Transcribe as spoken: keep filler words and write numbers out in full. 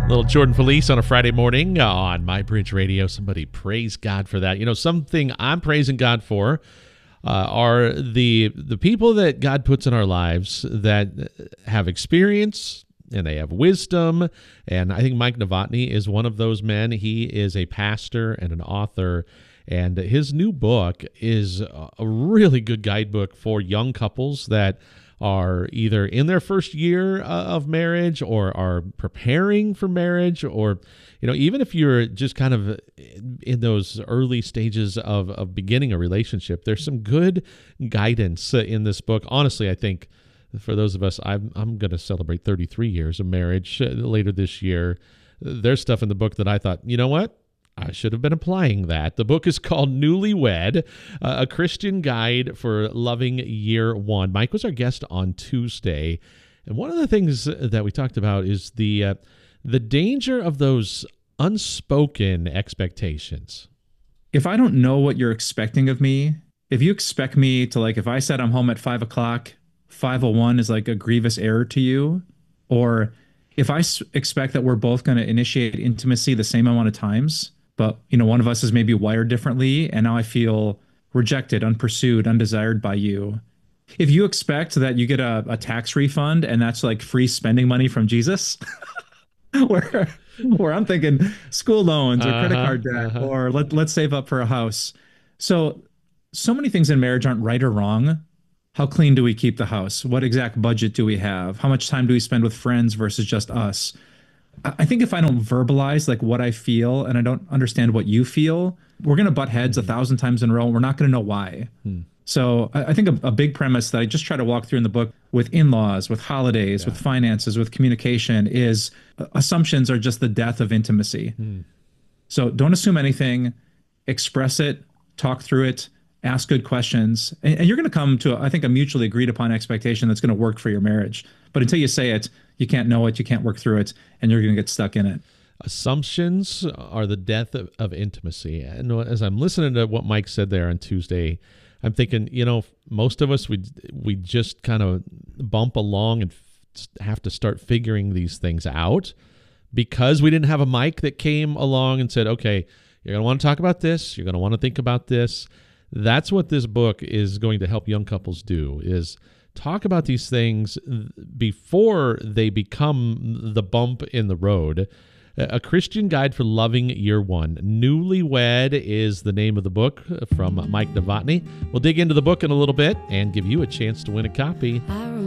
Little Jordan Felice on a Friday morning on My Bridge Radio. Somebody praise God for that. You know, something I'm praising God for uh, are the the people that God puts in our lives that have experience and they have wisdom. And I think Mike Novotny is one of those men. He is a pastor and an author, and his new book is a really good guidebook for young couples that are either in their first year uh, of marriage or are preparing for marriage, or, you know, even if you're just kind of in those early stages of, of beginning a relationship, there's some good guidance uh, in this book. Honestly, I think for those of us, I'm, I'm going to celebrate thirty-three years of marriage uh, later this year. There's stuff in the book that I thought, you know what? I should have been applying that. The book is called Newlywed, uh, a Christian guide for loving year one. Mike was our guest on Tuesday, and one of the things that we talked about is the uh, the danger of those unspoken expectations. If I don't know what you're expecting of me, if you expect me to, like, if I said I'm home at five o'clock, five oh one is like a grievous error to you, or if I s- expect that we're both going to initiate intimacy the same amount of times, but, you know, one of us is maybe wired differently, and now I feel rejected, unpursued, undesired by you. If you expect that you get a, a tax refund and that's like free spending money from Jesus, where where I'm thinking school loans or credit Uh-huh, card debt, uh-huh. or let, let's save up for a house. So, so many things in marriage aren't right or wrong. How clean do we keep the house? What exact budget do we have? How much time do we spend with friends versus just us? I think if I don't verbalize like what I feel and I don't understand what you feel, we're going to butt heads a thousand times in a row. And we're not going to know why. Hmm. So I, I think a, a big premise that I just try to walk through in the book with in-laws, with holidays, yeah. with finances, with communication is uh, assumptions are just the death of intimacy. Hmm. So don't assume anything, express it, talk through it, ask good questions, and, and you're going to come to, I think, a mutually agreed upon expectation that's going to work for your marriage. But until you say it, you can't know it, you can't work through it, and you're going to get stuck in it. Assumptions are the death of, of intimacy. And as I'm listening to what Mike said there on Tuesday, I'm thinking, you know, most of us, we we just kind of bump along and f- have to start figuring these things out because we didn't have a Mike that came along and said, okay, you're going to want to talk about this, you're going to want to think about this. That's what this book is going to help young couples do, is talk about these things before they become the bump in the road. A Christian Guide for Loving Year One. Newlywed is the name of the book from Mike Novotny. We'll dig into the book in a little bit and give you a chance to win a copy.